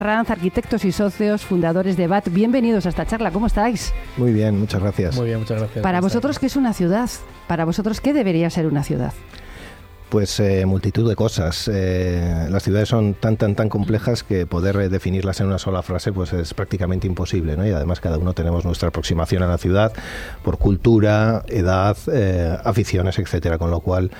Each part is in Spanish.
Ranz, arquitectos y socios, fundadores de BAT. Bienvenidos a esta charla. ¿Cómo estáis? Muy bien, muchas gracias. Muy bien, muchas gracias. Para vosotros, ¿qué es una ciudad? Para vosotros, ¿qué debería ser una ciudad? Pues multitud de cosas. Las ciudades son tan complejas que poder definirlas en una sola frase pues es prácticamente imposible, ¿no? Y además cada uno tenemos nuestra aproximación a la ciudad por cultura, edad, aficiones, etcétera, con lo cual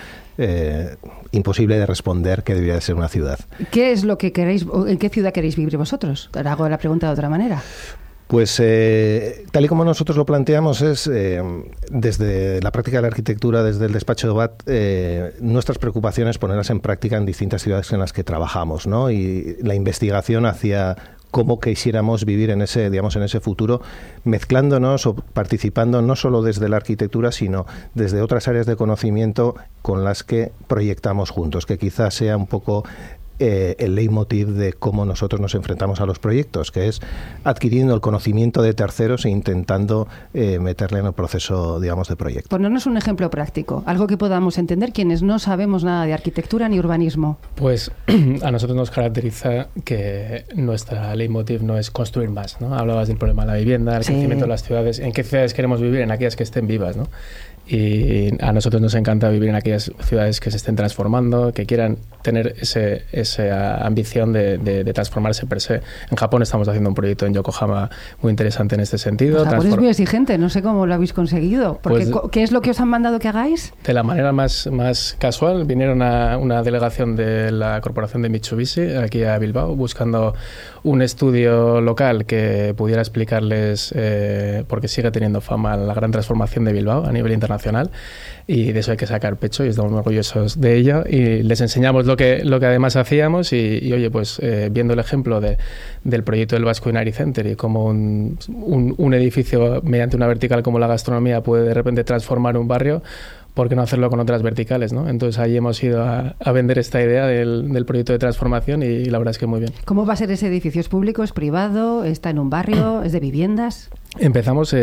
imposible de responder qué debería de ser una ciudad. ¿Qué es lo que queréis, en qué ciudad queréis vivir vosotros? Te hago la pregunta de otra manera. Pues tal y como nosotros lo planteamos es, desde la práctica de la arquitectura, desde el despacho de BAT, nuestras preocupaciones ponerlas en práctica en distintas ciudades en las que trabajamos, ¿no? Y la investigación hacia cómo quisiéramos vivir en ese, digamos, en ese futuro, mezclándonos o participando no solo desde la arquitectura, sino desde otras áreas de conocimiento con las que proyectamos juntos, que quizás sea un poco el leitmotiv de cómo nosotros nos enfrentamos a los proyectos, que es adquiriendo el conocimiento de terceros e intentando meterle en el proceso, digamos, de proyecto. Ponernos un ejemplo práctico, algo que podamos entender quienes no sabemos nada de arquitectura ni urbanismo. Pues a nosotros nos caracteriza que nuestra leitmotiv no es construir más, ¿no? Hablabas del problema de la vivienda, el crecimiento de las ciudades. ¿En qué ciudades queremos vivir? En aquellas que estén vivas, ¿no? Y a nosotros nos encanta vivir en aquellas ciudades que se estén transformando, que quieran tener esa ambición de transformarse per se. En Japón estamos haciendo un proyecto en Yokohama muy interesante en este sentido. Japón es muy exigente, no sé cómo lo habéis conseguido. Porque, pues, ¿qué es lo que os han mandado que hagáis? De la manera más casual, vinieron a una delegación de la corporación de Mitsubishi aquí a Bilbao buscando un estudio local que pudiera explicarles, porque sigue teniendo fama, la gran transformación de Bilbao a nivel internacional, y de eso hay que sacar pecho y estamos muy orgullosos de ello, y les enseñamos lo que además hacíamos y oye, pues viendo el ejemplo del proyecto del Basque Culinary Center y cómo un edificio mediante una vertical como la gastronomía puede de repente transformar un barrio, ¿por qué no hacerlo con otras verticales, ¿no? Entonces ahí hemos ido a vender esta idea del proyecto de transformación y la verdad es que muy bien. ¿Cómo va a ser ese edificio? ¿Es público? ¿Es privado? ¿Está en un barrio? ¿Es de viviendas? Empezamos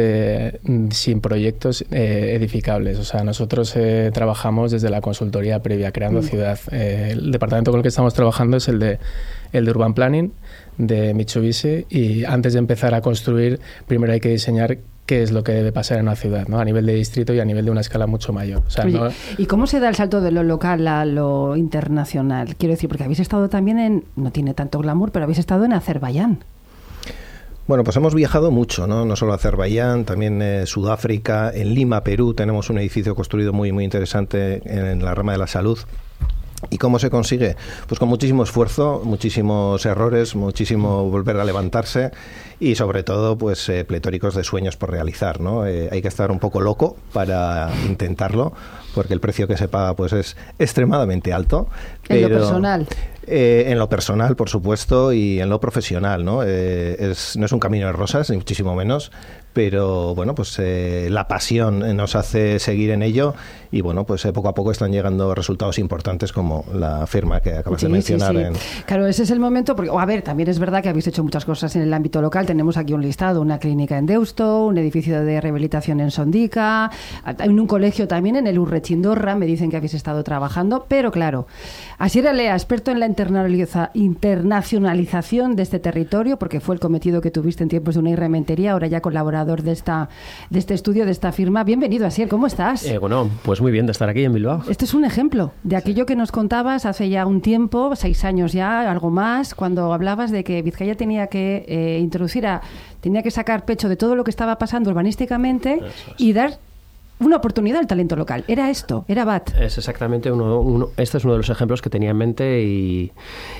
sin proyectos edificables. O sea, nosotros trabajamos desde la consultoría previa, creando ciudad. El departamento con el que estamos trabajando es el de Urban Planning de Mitsubishi, y antes de empezar a construir, primero hay que diseñar qué es lo que debe pasar en una ciudad, ¿no? A nivel de distrito y a nivel de una escala mucho mayor. O sea, oye, ¿no? ¿Y cómo se da el salto de lo local a lo internacional? Quiero decir, porque habéis estado también no tiene tanto glamour, pero habéis estado en Azerbaiyán. Bueno, pues hemos viajado mucho, ¿no? No solo a Azerbaiyán, también Sudáfrica, en Lima, Perú, tenemos un edificio construido muy interesante en la rama de la salud. ¿Y cómo se consigue? Pues con muchísimo esfuerzo, muchísimos errores, muchísimo volver a levantarse y sobre todo pues pletóricos de sueños por realizar, ¿no? Hay que estar un poco loco para intentarlo, porque el precio que se paga pues es extremadamente alto. En lo personal. En lo personal, por supuesto, y en lo profesional, ¿no? No es un camino de rosas, ni muchísimo menos, pero bueno, pues la pasión nos hace seguir en ello y bueno, pues poco a poco están llegando resultados importantes como la firma que acabas de mencionar. Sí. Claro, ese es el momento, porque, a ver, también es verdad que habéis hecho muchas cosas en el ámbito local. Tenemos aquí un listado, una clínica en Deusto, un edificio de rehabilitación en Sondica, hay un colegio también en el Urrechindorra, me dicen que habéis estado trabajando, pero claro, Asier Alea, experto en la internacionalización de este territorio, porque fue el cometido que tuviste en tiempos de una Rementería, ahora ya colaborador de este estudio, de esta firma. Bienvenido, Asier, ¿cómo estás? Bueno, pues muy bien de estar aquí en Bilbao. Este es un ejemplo de aquello que nos contabas hace ya un tiempo, 6 años ya, algo más, cuando hablabas de que Vizcaya tenía que tenía que sacar pecho de todo lo que estaba pasando urbanísticamente y dar una oportunidad al talento local. Era esto, era BAT. Es exactamente este es uno de los ejemplos que tenía en mente y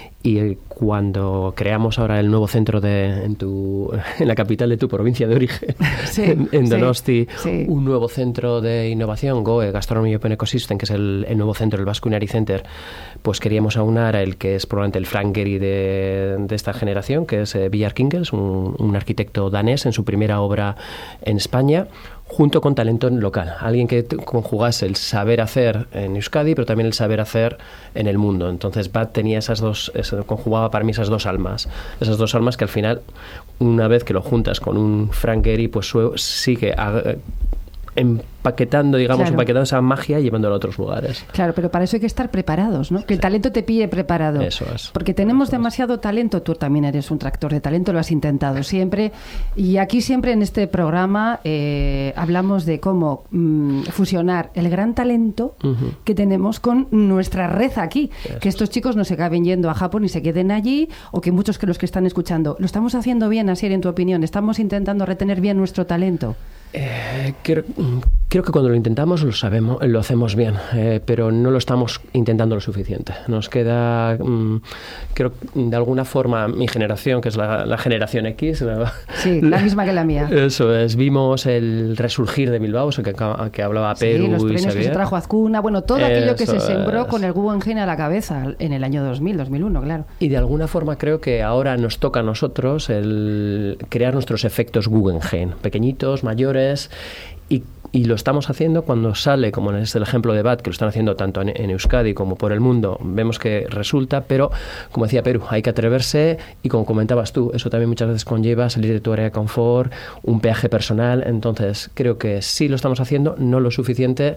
cuando creamos ahora el nuevo centro en la capital de tu provincia de origen, sí, en Donosti, sí. Un nuevo centro de innovación, GOE, Gastronomy Open Ecosystem, que es el nuevo centro, el Basque Culinary Center, pues queríamos aunar a el que es probablemente el Frank Gehry de esta generación, que es Viljar Kingels, un arquitecto danés en su primera obra en España, junto con talento local, alguien que conjugase el saber hacer en Euskadi, pero también el saber hacer en el mundo. Entonces BAT tenía conjugaba para mí esas dos almas que al final, una vez que lo juntas con un Frank Gehry, pues sí que empaquetando esa magia y llevándolo a otros lugares. Claro, pero para eso hay que estar preparados, ¿no? Que el talento te pille preparado. Eso es. Porque tenemos demasiado talento. Tú también eres un tractor de talento, lo has intentado siempre. Y aquí siempre en este programa hablamos de cómo fusionar el gran talento que tenemos con nuestra red aquí. Que estos chicos no se acaben yendo a Japón y se queden allí, o que muchos que los que están escuchando, ¿lo estamos haciendo bien, Asier, en tu opinión? ¿Estamos intentando retener bien nuestro talento? Creo que cuando lo intentamos lo hacemos bien, pero no lo estamos intentando lo suficiente. Nos queda, creo, de alguna forma, mi generación, que es la generación X. Sí, la misma que la mía. Eso es, vimos el resurgir de Bilbao, eso que hablaba Perú, sí, los premios y que se trajo Azcuna, bueno, todo aquello que se sembró con el Guggenheim a la cabeza en el año 2000, 2001, claro. Y de alguna forma creo que ahora nos toca a nosotros el crear nuestros efectos Guggenheim, pequeñitos, mayores, y lo estamos haciendo cuando sale, como es el ejemplo de BAT, que lo están haciendo tanto en Euskadi como por el mundo, vemos que resulta, pero como decía Perú, hay que atreverse, y como comentabas tú, eso también muchas veces conlleva salir de tu área de confort, un peaje personal. Entonces creo que sí lo estamos haciendo, no lo suficiente,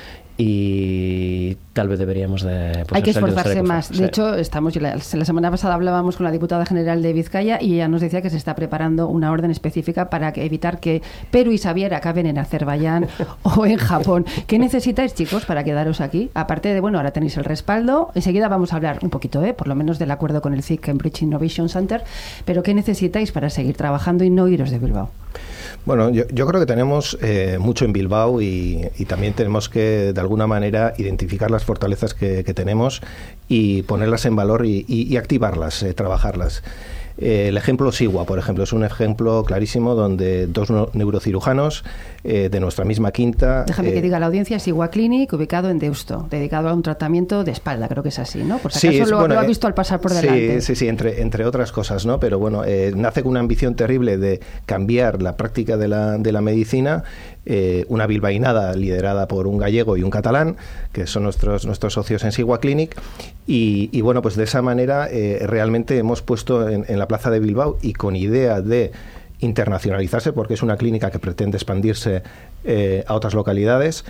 y tal vez deberíamos de... Hay que esforzarse más. De hecho, la semana pasada hablábamos con la diputada general de Vizcaya y ella nos decía que se está preparando una orden específica para evitar que Perú y Xavier acaben en Azerbaiyán o en Japón. ¿Qué necesitáis, chicos, para quedaros aquí? Aparte de, bueno, ahora tenéis el respaldo. Enseguida vamos a hablar un poquito, por lo menos del acuerdo con el CIC, Cambridge Innovation Center. Pero ¿qué necesitáis para seguir trabajando y no iros de Bilbao? Bueno, yo creo que tenemos mucho en Bilbao y también tenemos que, de alguna manera, identificar las fortalezas que tenemos y ponerlas en valor y activarlas, trabajarlas. El ejemplo Sigua, por ejemplo, es un ejemplo clarísimo donde dos neurocirujanos de nuestra misma quinta... Déjame que diga a la audiencia, Sigua Clinic, ubicado en Deusto, dedicado a un tratamiento de espalda, creo que es así, ¿no? Por si acaso lo ha visto al pasar por delante. Sí, entre otras cosas, ¿no? Pero bueno, nace con una ambición terrible de cambiar la práctica de la medicina, una bilbainada liderada por un gallego y un catalán, que son nuestros socios en Sigua Clinic, y bueno, pues de esa manera realmente hemos puesto en la plaza de Bilbao, y con idea de internacionalizarse, porque es una clínica que pretende expandirse a otras localidades,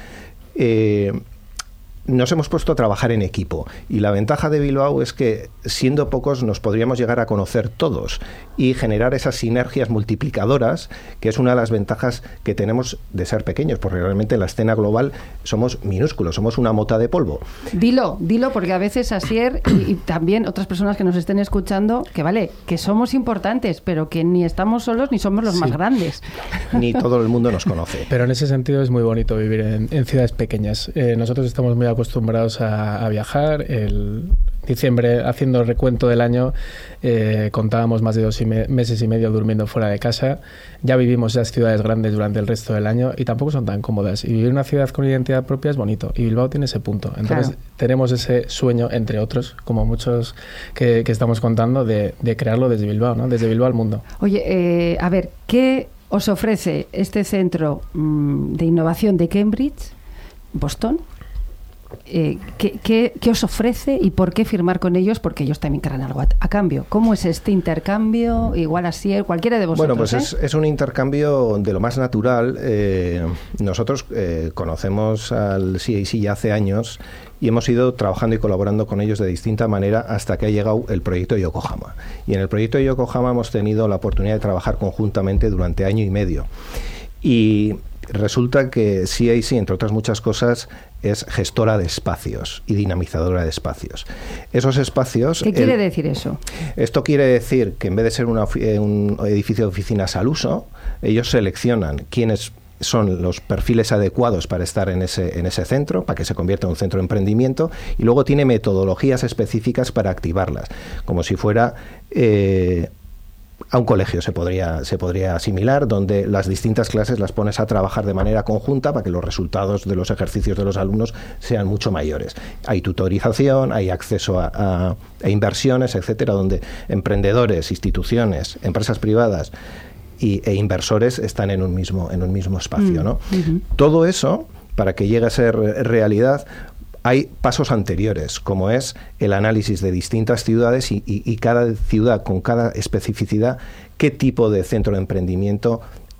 nos hemos puesto a trabajar en equipo, y la ventaja de Bilbao es que, siendo pocos, nos podríamos llegar a conocer todos y generar esas sinergias multiplicadoras, que es una de las ventajas que tenemos de ser pequeños, porque realmente en la escena global somos minúsculos, somos una mota de polvo. Dilo, porque a veces Asier y también otras personas que nos estén escuchando, que somos importantes, pero que ni estamos solos ni somos los más grandes. Ni todo el mundo nos conoce. Pero en ese sentido es muy bonito vivir en ciudades pequeñas. Nosotros estamos muy acostumbrados a viajar. El diciembre, haciendo el recuento del año, contábamos más de 2 meses y medio durmiendo fuera de casa. Ya vivimos esas ciudades grandes durante el resto del año y tampoco son tan cómodas. Y vivir en una ciudad con identidad propia es bonito, y Bilbao tiene ese punto. Entonces tenemos ese sueño, entre otros, como muchos que estamos contando, de crearlo desde Bilbao, ¿no? Desde Bilbao al mundo. Oye, a ver, ¿qué os ofrece este centro de innovación de Cambridge, Boston? ¿Qué os ofrece y por qué firmar con ellos? Porque ellos también querrán algo a cambio. ¿Cómo es este intercambio? Igual así, cualquiera de vosotros. Bueno, pues es un intercambio de lo más natural. Nosotros conocemos al CAC ya hace años y hemos ido trabajando y colaborando con ellos de distinta manera hasta que ha llegado el proyecto Yokohama. Y en el proyecto Yokohama hemos tenido la oportunidad de trabajar conjuntamente durante año y medio. Y resulta que CAC, entre otras muchas cosas, es gestora de espacios y dinamizadora de espacios. Esos espacios... ¿Qué quiere decir eso? Esto quiere decir que en vez de ser un edificio de oficinas al uso, ellos seleccionan quiénes son los perfiles adecuados para estar en ese centro, para que se convierta en un centro de emprendimiento, y luego tiene metodologías específicas para activarlas, como si fuera... a un colegio se podría asimilar, donde las distintas clases las pones a trabajar de manera conjunta para que los resultados de los ejercicios de los alumnos sean mucho mayores. Hay tutorización, hay acceso a inversiones, etcétera, donde emprendedores, instituciones, empresas privadas e inversores están en un mismo espacio, ¿no? Uh-huh. Todo eso, para que llegue a ser realidad, hay pasos anteriores, como es el análisis de distintas ciudades y cada ciudad con cada especificidad, qué tipo de centro de emprendimiento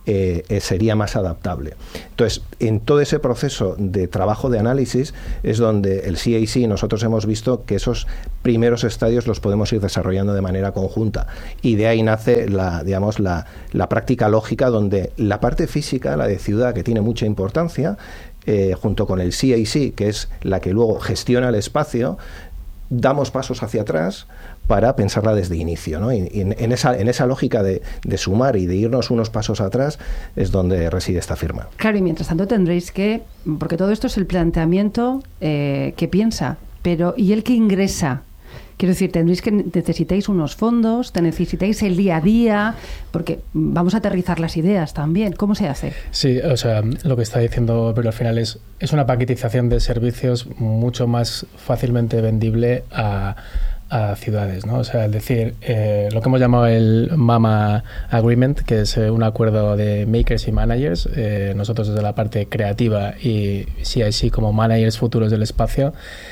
sería más adaptable. Entonces, en todo ese proceso de trabajo de análisis es donde el CAC, nosotros hemos visto que esos primeros estadios los podemos ir desarrollando de manera conjunta, y de ahí nace la práctica lógica, donde la parte física, la de ciudad, que tiene mucha importancia, junto con el CAC, que es la que luego gestiona el espacio, damos pasos hacia atrás para pensarla desde inicio, ¿no? Y en esa lógica de sumar y de irnos unos pasos atrás es donde reside esta firma. Claro, y mientras tanto tendréis que, porque todo esto es el planteamiento que piensa, pero ¿y el que ingresa? Quiero decir, necesitáis unos fondos, necesitáis el día a día, porque vamos a aterrizar las ideas también. ¿Cómo se hace? Sí, o sea, lo que está diciendo, pero al final es una paquetización de servicios mucho más fácilmente vendible a ciudades, ¿no? O sea, es decir, lo que hemos llamado el MAMA Agreement, que es un acuerdo de makers y managers, nosotros desde la parte creativa y CIC como managers futuros del espacio,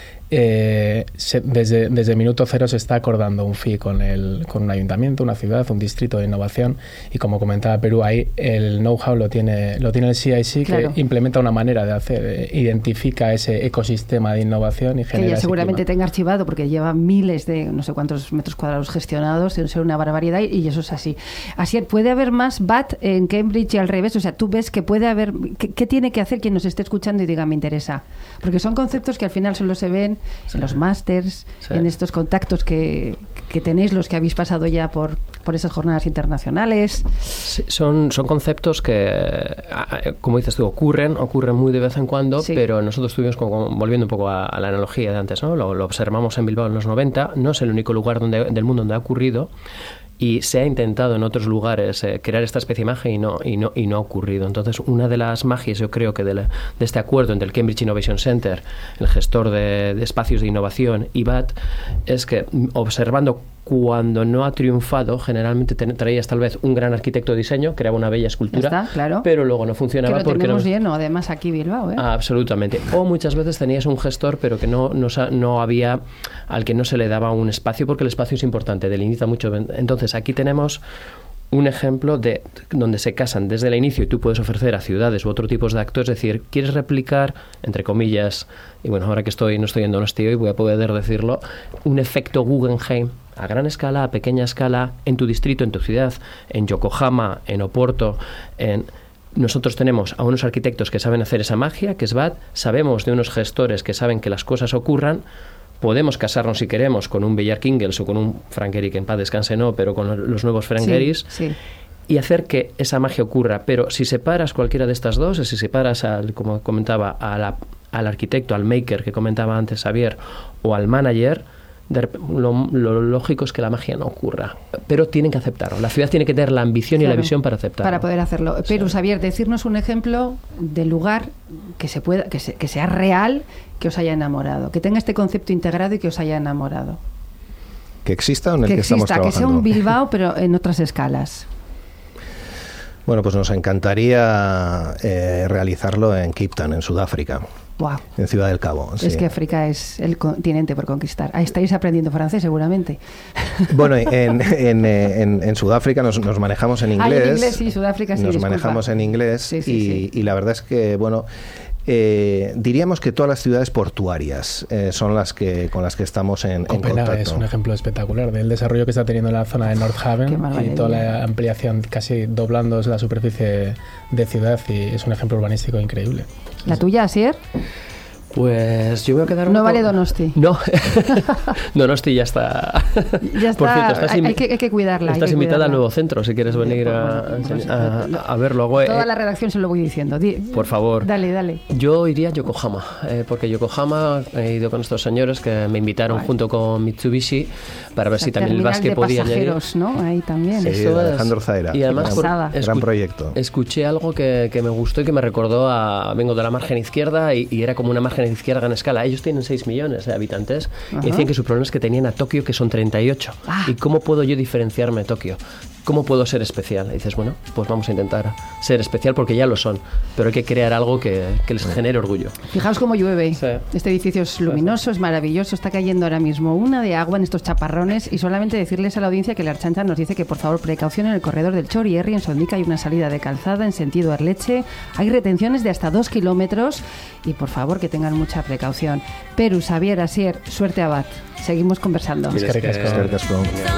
desde minuto cero se está acordando un fee con un ayuntamiento, una ciudad, un distrito de innovación, y como comentaba Perú, ahí el know-how lo tiene el CIC, claro, que implementa una manera de hacer, identifica ese ecosistema de innovación y genera. Que ya seguramente tenga archivado, porque lleva miles de no sé cuántos metros cuadrados gestionados, debe ser una barbaridad, y eso es así. Así puede haber más BAT en Cambridge y al revés. O sea, tú ves que puede haber. ¿Qué tiene que hacer quien nos esté escuchando y diga me interesa? Porque son conceptos que al final solo se ven en los másters, en estos contactos que tenéis, los que habéis pasado ya por esas jornadas internacionales. Sí, son conceptos que, como dices tú, ocurren muy de vez en cuando, pero nosotros estuvimos volviendo un poco a la analogía de antes, ¿no? Lo observamos en Bilbao en los 90, no es el único lugar del mundo donde ha ocurrido, y se ha intentado en otros lugares crear esta especie de magia y no ha ocurrido. Entonces, una de las magias, yo creo que de este acuerdo entre el Cambridge Innovation Center, el gestor de espacios de innovación, y BAT, es que observando cuando no ha triunfado, generalmente traías tal vez un gran arquitecto de diseño, creaba una bella escultura, claro, pero luego no funcionaba. Que lo tenemos lleno, además, aquí Bilbao, ¿eh? Absolutamente. O muchas veces tenías un gestor, pero que no había, al que no se le daba un espacio, porque el espacio es importante, delimita mucho. Entonces, aquí tenemos un ejemplo de donde se casan desde el inicio, y tú puedes ofrecer a ciudades u otro tipo de actores, es decir, quieres replicar, entre comillas, y bueno, ahora que no estoy en Donosti hoy, voy a poder decirlo, un efecto Guggenheim a gran escala, a pequeña escala, en tu distrito, en tu ciudad, en Yokohama, en Oporto, Nosotros tenemos a unos arquitectos que saben hacer esa magia, que es BAT, sabemos de unos gestores que saben que las cosas ocurran. Podemos casarnos si queremos con un Villar Kingels o con un Frank Gehry, que en paz descanse no, pero con los nuevos Frank Gehrys, y hacer que esa magia ocurra. Pero si separas cualquiera de estas dos, si separas, como comentaba, al arquitecto, al maker que comentaba antes Xavier, o al manager, lo lógico es que la magia no ocurra, pero tienen que aceptarlo. La ciudad tiene que tener la ambición y la visión para aceptarlo. Para poder hacerlo. Pero, Xavier, decirnos un ejemplo de lugar que sea real, que os haya enamorado, que tenga este concepto integrado y que os haya enamorado. Que exista o en el que estamos trabajando. Que sea un Bilbao, pero en otras escalas. Bueno, pues nos encantaría realizarlo en Cape Town, en Sudáfrica. Wow. En Ciudad del Cabo. Es que África es el continente por conquistar. Ahí estáis aprendiendo francés, seguramente. Bueno, en Sudáfrica nos manejamos en inglés. En inglés, sí, Sudáfrica, sí. Nos manejamos en inglés y la verdad es que, bueno, diríamos que todas las ciudades portuarias son con las que estamos en contacto. Es un ejemplo espectacular del desarrollo que está teniendo la zona de North Haven y toda la ampliación, casi doblando la superficie de ciudad, y es un ejemplo urbanístico increíble. ¿La tuya, Asier? Pues yo voy a quedar No vale Donosti. No, Donosti ya está. Ya está. Por cierto, hay que cuidarla. Estás invitada al nuevo centro si quieres venir a verlo. Toda la redacción se lo voy diciendo. Por favor. Dale. Yo iría a Yokohama, porque Yokohama he ido con estos señores que me invitaron junto con Mitsubishi para ver si también el básquet podía añadir. ¿No? Ahí también. Sí, Alejandro Zaera. Y además gran proyecto. Escuché algo que me gustó y que me recordó vengo de la margen izquierda y era como una margen izquierda a gran escala. Ellos tienen 6 millones de habitantes y decían que su problema es que tenían a Tokio, que son 38. ¿Y cómo puedo yo diferenciarme de Tokio? ¿cómo puedo ser especial? Y dices, bueno, pues vamos a intentar ser especial porque ya lo son, pero hay que crear algo que les genere orgullo. Fijaos cómo llueve. Sí. Este edificio es luminoso, es maravilloso, está cayendo ahora mismo una de agua en estos chaparrones, y solamente decirles a la audiencia que la Ertzaintza nos dice que por favor precaución en el corredor del Chorierri. En Sondica hay una salida de calzada en sentido Arleche, hay retenciones de hasta 2 kilómetros y por favor que tengan mucha precaución. Peru, Xavier, Asier, suerte a Bat. Seguimos conversando. Eskerrik asko. Eskerrik asko.